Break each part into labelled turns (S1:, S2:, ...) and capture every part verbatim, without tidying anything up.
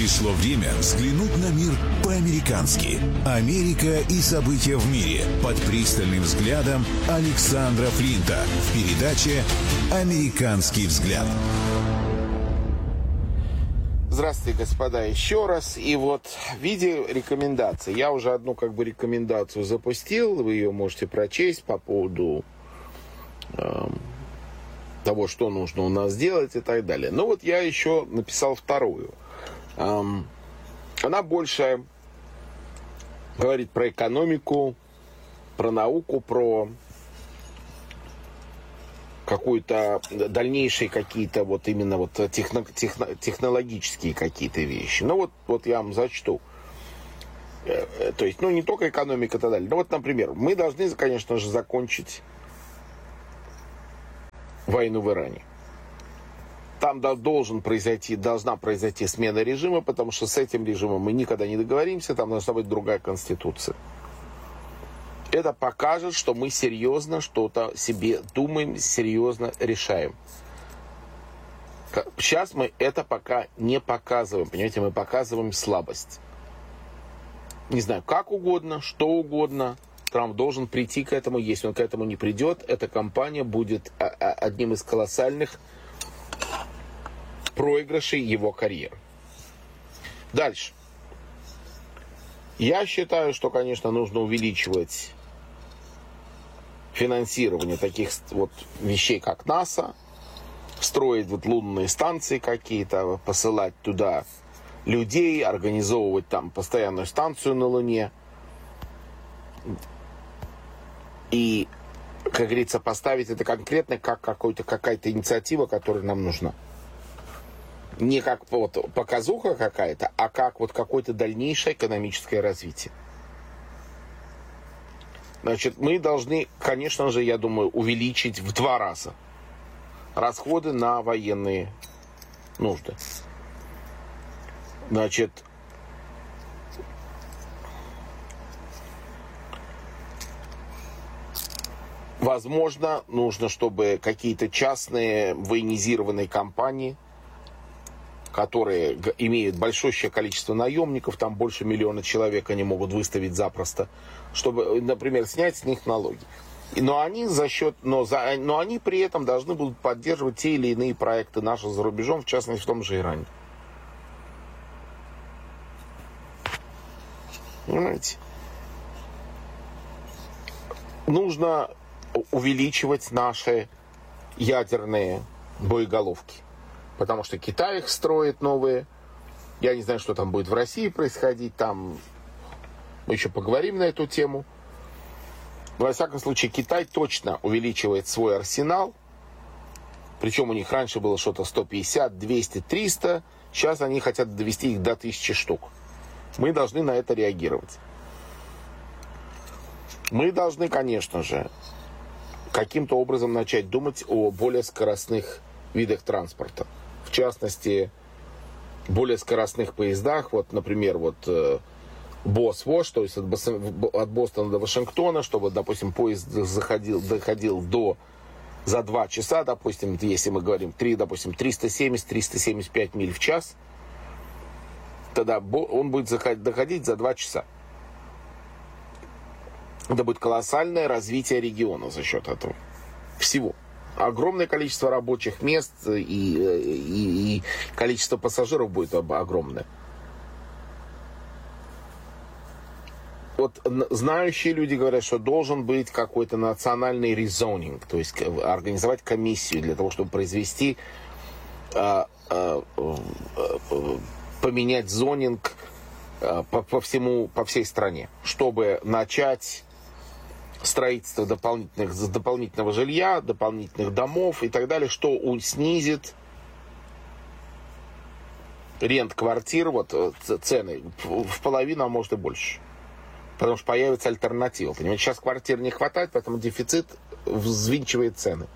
S1: Пришло время взглянуть на мир по-американски. Америка и события в мире под пристальным взглядом Александра Флинта в передаче «Американский взгляд».
S2: Здравствуйте, господа, еще раз. И вот в виде рекомендаций. Я уже одну как бы рекомендацию запустил. Вы ее можете прочесть по поводу э, того, что нужно у нас делать и так далее. Но вот я еще написал вторую. Э, она больше говорит про экономику, про науку, про какую-то дальнейшие какие-то вот именно вот техно, техно, технологические какие-то вещи. Ну вот, вот я вам зачту. То есть, ну не только экономика и так далее. Ну вот, например, мы должны, конечно же, закончить войну в Иране. Там должен произойти, должна произойти смена режима, потому что с этим режимом мы никогда не договоримся, там должна быть другая конституция. Это покажет, что мы серьезно что-то себе думаем, серьезно решаем. Сейчас мы это пока не показываем, понимаете, мы показываем слабость. Не знаю, как угодно, что угодно, Трамп должен прийти к этому. Если он к этому не придет, эта кампания будет одним из колоссальных проигрышей его карьеры. Дальше. Я считаю, что, конечно, нужно увеличивать финансирование таких вот вещей, как НАСА, строить вот лунные станции какие-то, посылать туда людей, организовывать там постоянную станцию на Луне. И, как говорится, поставить это конкретно как какой-то, какая-то инициатива, которая нам нужна. Не как вот показуха какая-то, а как вот какое-то дальнейшее экономическое развитие. Значит, мы должны, конечно же, я думаю, увеличить в два раза расходы на военные нужды. Значит, возможно, нужно, чтобы какие-то частные военизированные компании, которые имеют большое количество наемников, там больше миллиона человек они могут выставить запросто, чтобы, например, снять с них налоги. Но они за счет, но, за, но они при этом должны будут поддерживать те или иные проекты наши за рубежом, в частности в том же Иране. Понимаете? Нужно увеличивать наши ядерные боеголовки. Потому что Китай их строит новые. Я не знаю, что там будет в России происходить. Там мы еще поговорим на эту тему. Но, во всяком случае, Китай точно увеличивает свой арсенал. Причем у них раньше было что-то сто пятьдесят, двести, триста. Сейчас они хотят довести их до тысячи штук. Мы должны на это реагировать. Мы должны, конечно же, каким-то образом начать думать о более скоростных видах транспорта. В частности, более скоростных поездах, вот, например, вот э, Босвош, то есть от, от Бостона до Вашингтона, чтобы, допустим, поезд заходил, доходил до за два часа, допустим, если мы говорим три, допустим, триста семьдесят - триста семьдесят пять миль в час, тогда он будет доходить за два часа. Это будет колоссальное развитие региона за счет этого всего. Огромное количество рабочих мест и, и, и количество пассажиров будет огромное. Вот знающие люди говорят, что должен быть какой-то национальный резонинг, то есть организовать комиссию для того, чтобы произвести, э, э, э, поменять зонинг э, по, по всему, по всей стране, чтобы начать строительство дополнительных, дополнительного жилья, дополнительных домов и так далее, что снизит рент квартир, вот цены в половину, а может и больше. Потому что появится альтернатива. Понимаете, сейчас квартир не хватает, поэтому дефицит взвинчивает цены.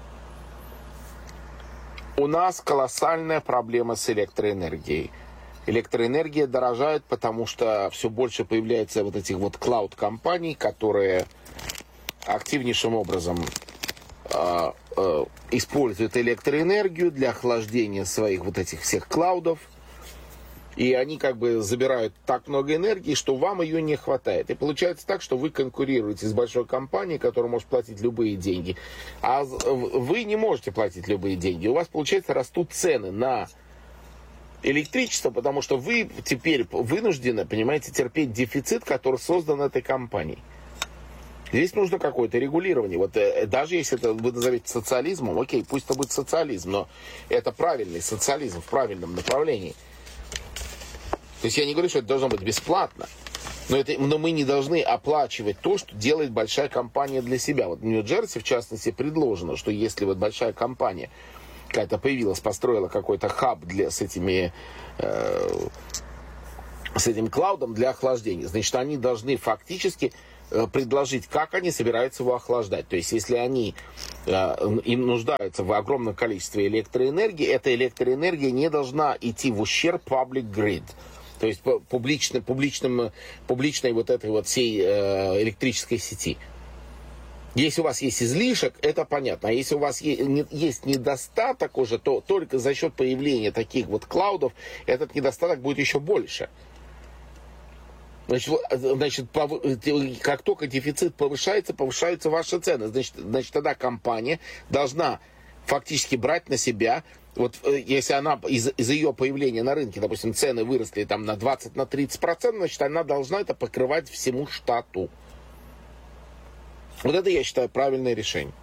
S2: У нас колоссальная проблема с электроэнергией. Электроэнергия дорожает, потому что все больше появляется вот этих вот клауд-компаний, которые активнейшим образом э, э, используют электроэнергию для охлаждения своих вот этих всех клаудов. И они как бы забирают так много энергии, что вам ее не хватает. И получается так, что вы конкурируете с большой компанией, которая может платить любые деньги. А вы не можете платить любые деньги. У вас, получается, растут цены на электричество, потому что вы теперь вынуждены, понимаете, терпеть дефицит, который создан этой компанией. Здесь нужно какое-то регулирование. Вот даже если это вы назовете социализмом, окей, пусть это будет социализм, но это правильный социализм в правильном направлении. То есть я не говорю, что это должно быть бесплатно, но, это, но мы не должны оплачивать то, что делает большая компания для себя. Вот в Нью-Джерси, в частности, предложено, что если вот большая компания какая-то появилась, построила какой-то хаб для, с, этими, э, с этим клаудом для охлаждения, значит, они должны фактически э, предложить, как они собираются его охлаждать. То есть если они э, им нуждаются в огромном количестве электроэнергии, эта электроэнергия не должна идти в ущерб public grid. То есть публичной, публичным, публичной вот этой вот всей э, электрической сети. Если у вас есть излишек, это понятно. А если у вас есть, не, есть недостаток уже, то только за счет появления таких вот клаудов этот недостаток будет еще больше. Значит, значит, как только дефицит повышается, повышаются ваши цены. Значит, значит тогда компания должна фактически брать на себя. Вот если она из- из-за ее появления на рынке, допустим, цены выросли там на двадцать-тридцать процентов, значит, она должна это покрывать всему штату. Вот это, я считаю, правильное решение.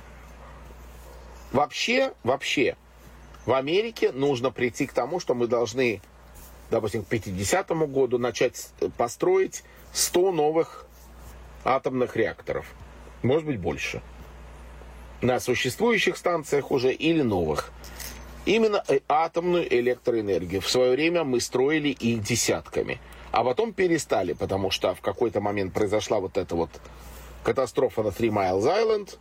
S2: Вообще, вообще, в Америке нужно прийти к тому, что мы должны, допустим, к пятидесятому году начать построить сто новых атомных реакторов. Может быть, больше. На существующих станциях уже или новых. Именно атомную электроэнергию. В свое время мы строили их десятками. А потом перестали, потому что в какой-то момент произошла вот эта вот катастрофа на Three Mile Island.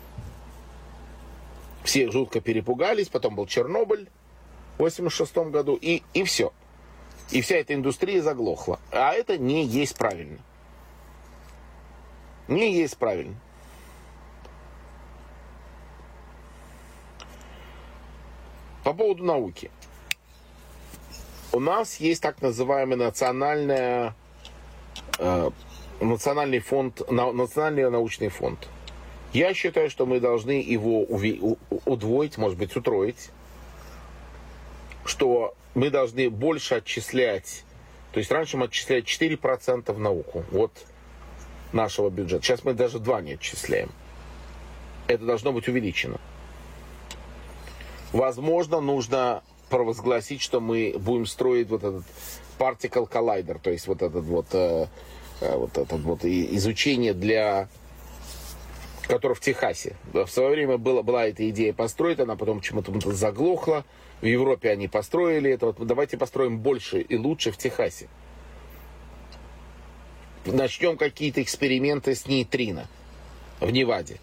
S2: Все жутко перепугались. Потом был Чернобыль в восемьдесят шестом году. И, и все. И вся эта индустрия заглохла. А это не есть правильно. Не есть правильно. По поводу науки. У нас есть так называемый национальный, э, национальный фонд, на, национальный научный фонд. Я считаю, что мы должны его уви, у, удвоить, может быть, утроить. Что мы должны больше отчислять. То есть раньше мы отчисляли четыре процента в науку от нашего бюджета. Сейчас мы даже два не отчисляем. Это должно быть увеличено. Возможно, нужно провозгласить, что мы будем строить вот этот particle collider, то есть вот этот вот, э, вот, этот вот изучение для, которое в Техасе. В свое время была, была эта идея построить, она потом почему-то заглохла. В Европе они построили это. Вот давайте построим больше и лучше в Техасе. Начнем какие-то эксперименты с нейтрино в Неваде.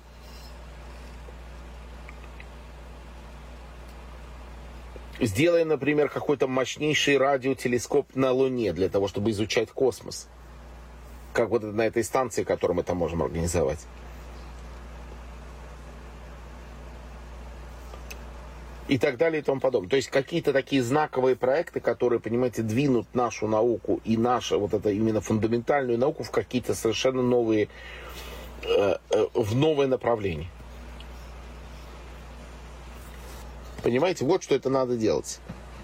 S2: Сделаем, например, какой-то мощнейший радиотелескоп на Луне для того, чтобы изучать космос. Как вот на этой станции, которую мы там можем организовать. И так далее и тому подобное. То есть какие-то такие знаковые проекты, которые, понимаете, двинут нашу науку и нашу вот это именно фундаментальную науку в какие-то совершенно новые, э, э, в новое направление. Понимаете, вот что это надо делать.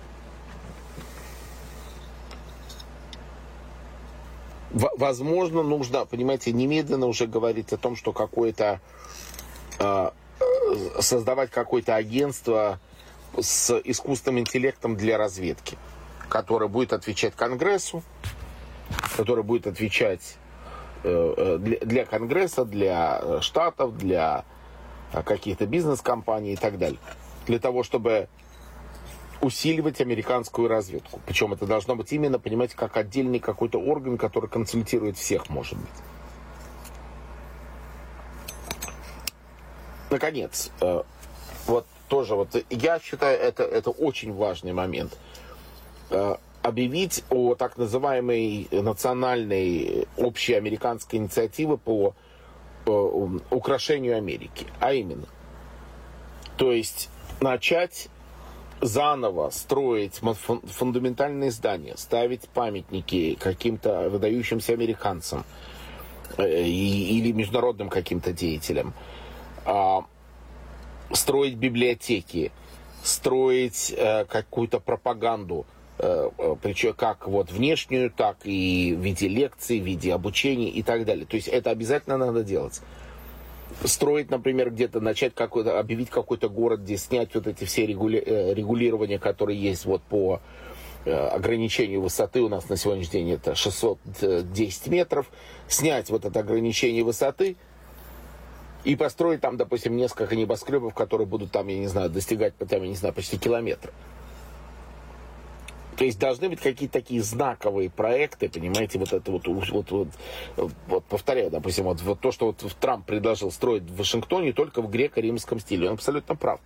S2: Возможно, нужно, понимаете, немедленно уже говорить о том, что какое-то э, создавать какое-то агентство с искусственным интеллектом для разведки, которое будет отвечать Конгрессу, которое будет отвечать э, для, для Конгресса, для штатов, для каких-то бизнес-компаний и так далее. Для того, чтобы усиливать американскую разведку. Причем это должно быть именно, понимаете, как отдельный какой-то орган, который консультирует всех, может быть. Наконец, э, вот тоже вот я считаю, это, это очень важный момент. Э, объявить о так называемой национальной общей американской инициативе по э, украшению Америки. А именно, то есть начать заново строить фундаментальные здания, ставить памятники каким-то выдающимся американцам или международным каким-то деятелям, строить библиотеки, строить какую-то пропаганду, причем как вот внешнюю, так и в виде лекций, в виде обучения и так далее. То есть это обязательно надо делать. Строить, например, где-то начать какой-то, объявить какой-то город, где снять вот эти все регули, регулирования, которые есть вот по ограничению высоты. У нас на сегодняшний день это шестьсот десять метров. Снять вот это ограничение высоты и построить там, допустим, несколько небоскребов, которые будут там, я не знаю, достигать, там, я не знаю, почти километр. То есть должны быть какие-то такие знаковые проекты, понимаете, вот это вот, вот, вот, вот повторяю, допустим, вот, вот то, что вот Трамп предложил строить в Вашингтоне, только в греко-римском стиле. Он абсолютно прав.